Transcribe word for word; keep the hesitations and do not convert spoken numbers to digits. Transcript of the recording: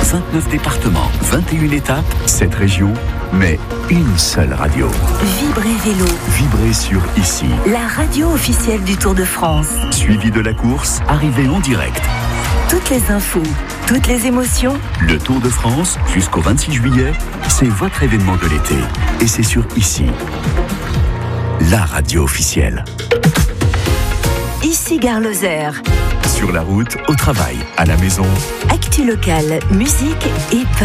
vingt-neuf départements, vingt et une étapes, sept régions, mais une seule radio. Vibrez Vélo. Vibrez sur Ici. La radio officielle du Tour de France. Suivi de la course, arrivée en direct. Toutes les infos, toutes les émotions. Le Tour de France, jusqu'au vingt-six juillet, c'est votre événement de l'été. Et c'est sur Ici. La radio officielle. Ici Gare Lozère. Sur la route, au travail, à la maison. Actu locale, musique et